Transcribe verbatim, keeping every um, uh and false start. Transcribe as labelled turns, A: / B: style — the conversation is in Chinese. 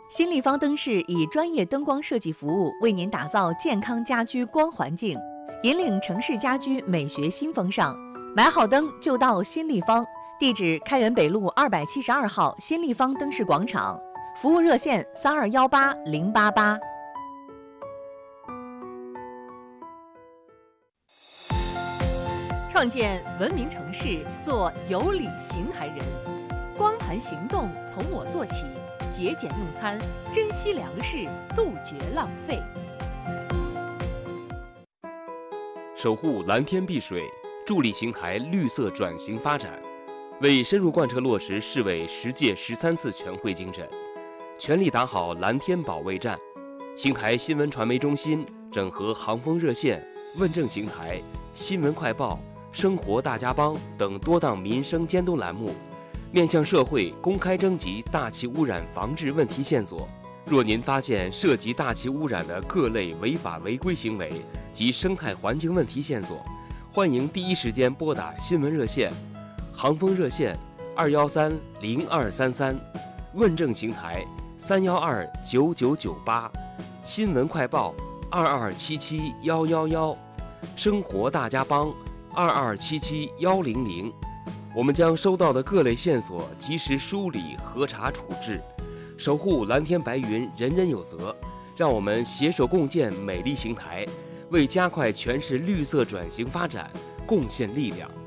A: 新立方灯饰以专业灯光设计服务，为您打造健康家居光环境，引领城市家居美学新风尚。买好灯就到新立方，地址开元北路二百七十二号新立方灯饰广场，服务热线三二幺八零八八。创建文明城市，做有礼行还人。光盘行动从我做起，节俭用餐，珍惜粮食，杜绝浪费。
B: 守护蓝天碧水，助力邢台绿色转型发展，为深入贯彻落实市委十届十三次全会精神，全力打好蓝天保卫战。邢台新闻传媒中心整合航风热线、问政邢台、新闻快报、生活大家帮等多档民生监督栏目，面向社会公开征集大气污染防治问题线索。若您发现涉及大气污染的各类违法违规行为及生态环境问题线索，欢迎第一时间拨打新闻热线、航风热线二幺三零二三三，问政邢台三幺二九九九八，新闻快报二二七七幺幺幺，生活大家帮二二七七幺零零。我们将收到的各类线索及时梳理、核查、处置，守护蓝天白云，人人有责。让我们携手共建美丽邢台，为加快全市绿色转型发展贡献力量。